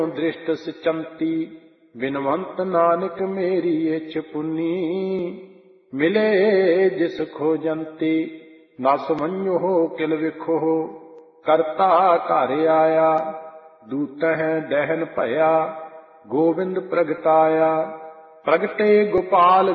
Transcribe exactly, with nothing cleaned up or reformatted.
दृष्ट सिचंती बिनवंत नानक मेरी इछ पुन्नी मिले जिस खोजंती न समझो हो किल विखो करता घर आया दूत है दहन भया गोविंद प्रगटाया प्रगटे गोपाल